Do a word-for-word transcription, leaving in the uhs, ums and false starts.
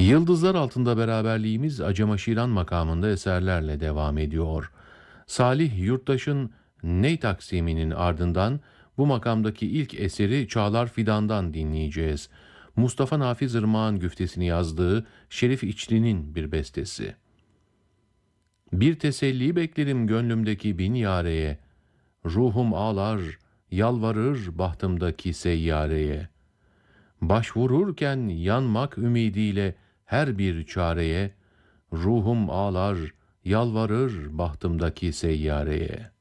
Yıldızlar altında beraberliğimiz Acemaşiran makamında eserlerle devam ediyor. Salih Yurttaş'ın Ney taksiminin ardından bu makamdaki ilk eseri Çağlar Fidan'dan dinleyeceğiz. Mustafa Nafiz Irmak'ın güftesini yazdığı Şerif İçli'nin bir bestesi. Bir teselli beklerim gönlümdeki bin yareye, ruhum ağlar, yalvarır bahtımdaki seyyareye. Başvururken yanmak ümidiyle her bir çareye, ruhum ağlar, yalvarır bahtımdaki seyyareye.